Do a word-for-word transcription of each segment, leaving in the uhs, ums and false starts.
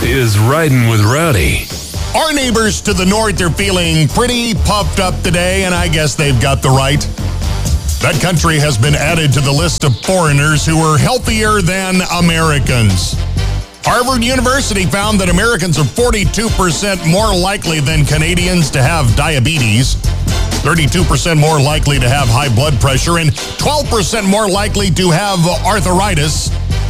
is Riding with Rowdy. Our neighbors to the north are feeling pretty puffed up today, and I guess they've got the right. That country has been added to the list of foreigners who are healthier than Americans. Harvard University found that Americans are forty-two percent more likely than Canadians to have diabetes, thirty-two percent more likely to have high blood pressure, and twelve percent more likely to have arthritis.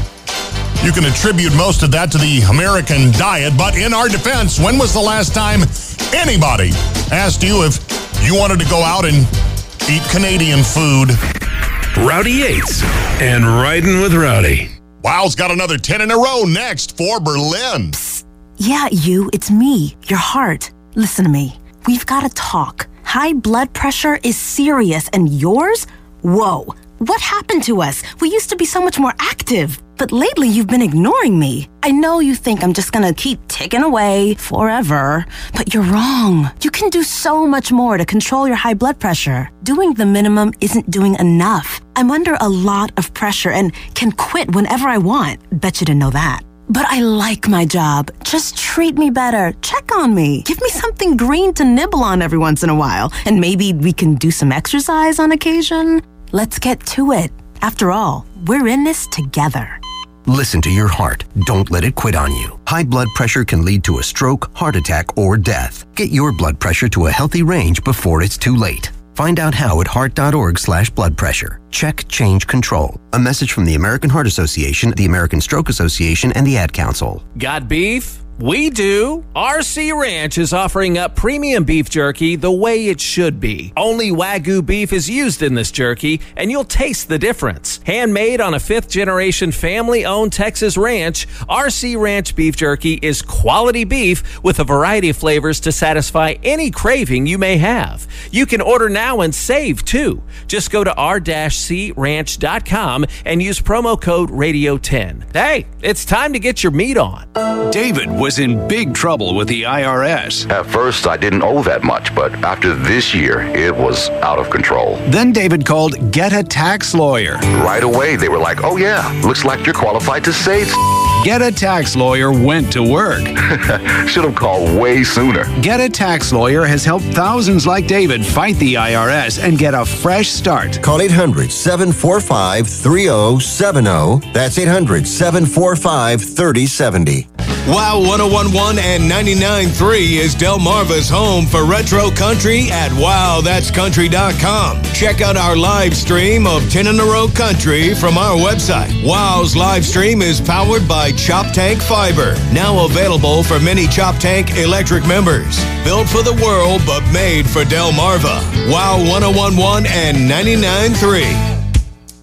You can attribute most of that to the American diet, but in our defense, when was the last time anybody asked you if you wanted to go out and eat Canadian food? Rowdy Yates and Riding with Rowdy. Wow's got another ten in a row next for Berlin. Psst. Yeah, you, it's me, your heart. Listen to me. We've got to talk. High blood pressure is serious, and yours? Whoa. What happened to us? We used to be so much more active, but lately you've been ignoring me. I know you think I'm just gonna keep ticking away forever, but you're wrong. You can do so much more to control your high blood pressure. Doing the minimum isn't doing enough. I'm under a lot of pressure and can quit whenever I want. Bet you didn't know that. But I like my job. Just treat me better. Check on me. Give me something green to nibble on every once in a while. And maybe we can do some exercise on occasion. Let's get to it. After all, we're in this together. Listen to your heart. Don't let it quit on you. High blood pressure can lead to a stroke, heart attack, or death. Get your blood pressure to a healthy range before it's too late. Find out how at heart.org slash blood pressure. Check, change, control. A message from the American Heart Association, the American Stroke Association, and the Ad Council. Got beef? We do. R C Ranch is offering up premium beef jerky the way it should be. Only Wagyu beef is used in this jerky, and you'll taste the difference. Handmade on a fifth-generation family-owned Texas ranch, R C Ranch beef jerky is quality beef with a variety of flavors to satisfy any craving you may have. You can order now and save, too. Just go to r c ranch dot com and use promo code radio ten. Hey, it's time to get your meat on. David was in big trouble with the I R S. At first, I didn't owe that much, but after this year, it was out of control. Then David called Get a Tax Lawyer. Right away, they were like, oh yeah, looks like you're qualified to save. Get a Tax Lawyer went to work. Should have called way sooner. Get a Tax Lawyer has helped thousands like David fight the I R S and get a fresh start. Call eight hundred, seven four five, three oh seven oh. That's eight hundred, seven four five, three oh seven oh. Wow one oh one point one and ninety-nine point three is Delmarva's home for retro country at wow that's country dot com. Check out our live stream of ten in a row country from our website. Wow's live stream is powered by Chop Tank Fiber, now available for many Chop Tank electric members. Built for the world, but made for Delmarva. Wow one oh one point one and ninety-nine point three.